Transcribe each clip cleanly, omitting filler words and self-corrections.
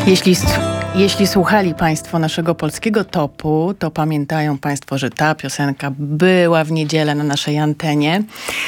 Jeśli słuchali Państwo naszego polskiego topu, to pamiętają Państwo, że ta piosenka była w niedzielę na naszej antenie.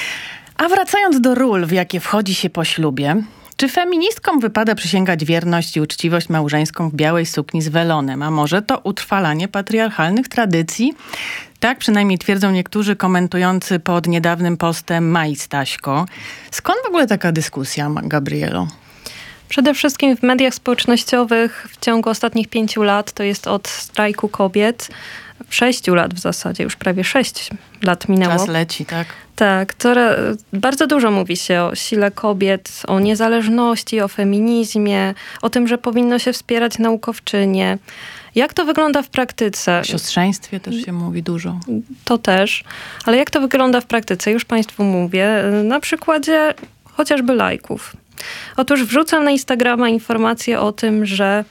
A wracając do ról, w jakie wchodzi się po ślubie, czy feministkom wypada przysięgać wierność i uczciwość małżeńską w białej sukni z welonem? A może to utrwalanie patriarchalnych tradycji? Tak przynajmniej twierdzą niektórzy komentujący pod niedawnym postem Mai Staśko. Skąd w ogóle taka dyskusja, Gabrielo? Przede wszystkim w mediach społecznościowych w ciągu ostatnich 5 lat, to jest od strajku kobiet, 6 lat w zasadzie, już prawie 6 lat minęło. Czas leci, tak? Tak, bardzo dużo mówi się o sile kobiet, o niezależności, o feminizmie, o tym, że powinno się wspierać naukowczynie. Jak to wygląda w praktyce? O siostrzeństwie też się mówi dużo. To też, ale jak to wygląda w praktyce? Już Państwu mówię, na przykładzie chociażby lajków. Otóż wrzucam na Instagrama informację o tym, że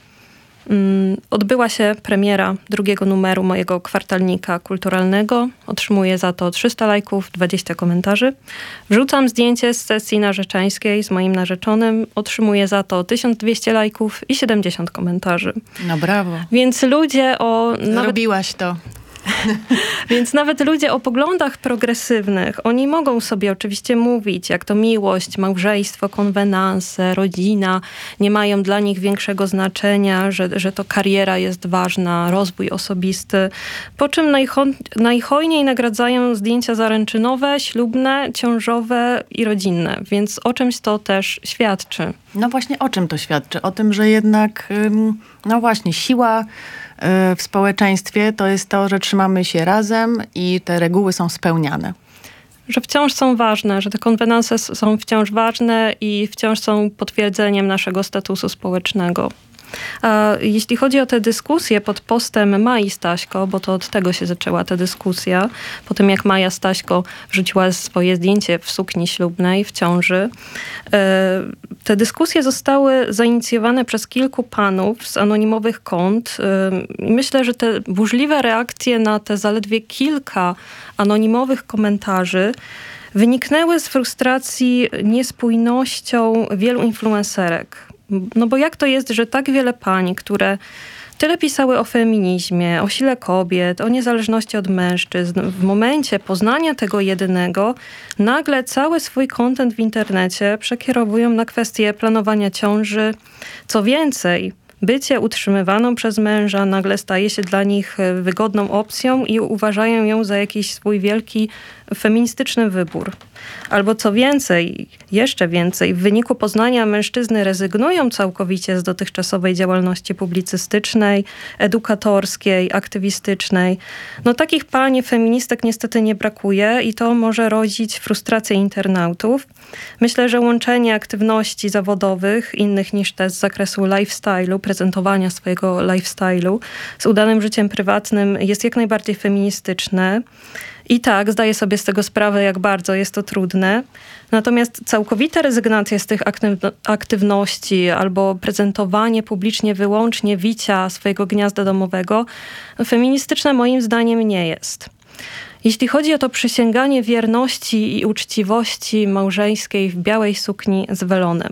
odbyła się premiera 2. numeru mojego kwartalnika kulturalnego. Otrzymuję za to 300 lajków, 20 komentarzy. Wrzucam zdjęcie z sesji narzeczeńskiej z moim narzeczonym. Otrzymuję za to 1200 lajków i 70 komentarzy. No brawo. Więc ludzie Zrobiłaś to. Więc nawet ludzie o poglądach progresywnych, oni mogą sobie oczywiście mówić, jak to miłość, małżeństwo, konwenanse, rodzina nie mają dla nich większego znaczenia, że to kariera jest ważna, rozwój osobisty. Po czym najhojniej nagradzają zdjęcia zaręczynowe, ślubne, ciążowe i rodzinne. Więc o czymś to też świadczy. No właśnie o czym to świadczy? O tym, że jednak, no właśnie, siła w społeczeństwie to jest to, że trzymamy się razem i te reguły są spełniane. Że wciąż są ważne, że te konwenanse są wciąż ważne i wciąż są potwierdzeniem naszego statusu społecznego. A jeśli chodzi o tę dyskusję pod postem Mai Staśko, bo to od tego się zaczęła ta dyskusja, po tym jak Maja Staśko wrzuciła swoje zdjęcie w sukni ślubnej, w ciąży, te dyskusje zostały zainicjowane przez kilku panów z anonimowych kont. Myślę, że te burzliwe reakcje na te zaledwie kilka anonimowych komentarzy wyniknęły z frustracji niespójnością wielu influencerek. No bo jak to jest, że tak wiele pań, które tyle pisały o feminizmie, o sile kobiet, o niezależności od mężczyzn, w momencie poznania tego jedynego, nagle cały swój content w internecie przekierowują na kwestię planowania ciąży. Co więcej, bycie utrzymywaną przez męża nagle staje się dla nich wygodną opcją i uważają ją za jakiś swój wielki feministyczny wybór. Albo co więcej, jeszcze więcej, w wyniku poznania mężczyzny rezygnują całkowicie z dotychczasowej działalności publicystycznej, edukatorskiej, aktywistycznej. No takich pań feministek niestety nie brakuje i to może rodzić frustrację internautów. Myślę, że łączenie aktywności zawodowych, innych niż te z zakresu lifestyle'u, prezentowania swojego lifestyle'u z udanym życiem prywatnym jest jak najbardziej feministyczne. I tak, zdaję sobie z tego sprawę, jak bardzo jest to trudne. Natomiast całkowita rezygnacja z tych aktywności albo prezentowanie publicznie wyłącznie wicia swojego gniazda domowego, feministyczne moim zdaniem nie jest. Jeśli chodzi o to przysięganie wierności i uczciwości małżeńskiej w białej sukni z welonem.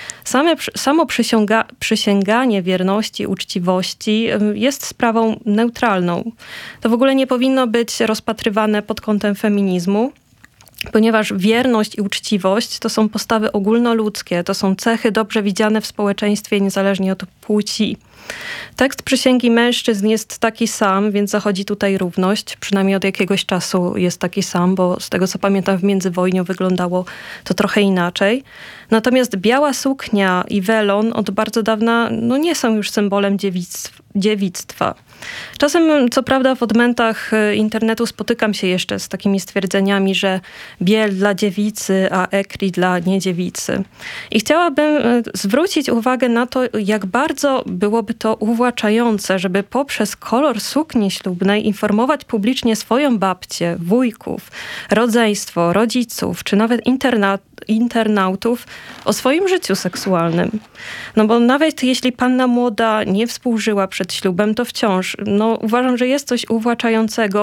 Samo przysięganie wierności, uczciwości jest sprawą neutralną. To w ogóle nie powinno być rozpatrywane pod kątem feminizmu, ponieważ wierność i uczciwość to są postawy ogólnoludzkie, to są cechy dobrze widziane w społeczeństwie niezależnie od płci. Tekst przysięgi mężczyzn jest taki sam, więc zachodzi tutaj równość. Przynajmniej od jakiegoś czasu jest taki sam, bo z tego co pamiętam w międzywojniu wyglądało to trochę inaczej. Natomiast biała suknia i welon od bardzo dawna nie są już symbolem dziewictwa. Czasem, co prawda, w odmętach internetu spotykam się jeszcze z takimi stwierdzeniami, że biel dla dziewicy, a ekri dla niedziewicy. I chciałabym zwrócić uwagę na to, jak bardzo byłoby to uwłaczające, żeby poprzez kolor sukni ślubnej informować publicznie swoją babcię, wujków, rodzeństwo, rodziców, czy nawet internautów o swoim życiu seksualnym. No bo nawet jeśli panna młoda nie współżyła przed ślubem, to wciąż uważam, że jest coś uwłaczającego